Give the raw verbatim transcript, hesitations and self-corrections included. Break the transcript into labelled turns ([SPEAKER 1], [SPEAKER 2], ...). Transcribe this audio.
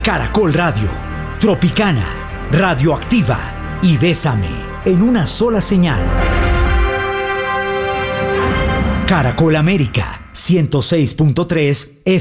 [SPEAKER 1] Caracol Radio, Tropicana, Radioactiva y Bésame en una sola señal. Caracol América ciento seis punto tres F